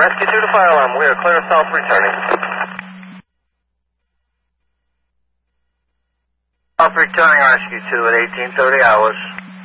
Rescue 2 to fire alarm. We are clear south returning. South returning Rescue 2 at 1830 hours.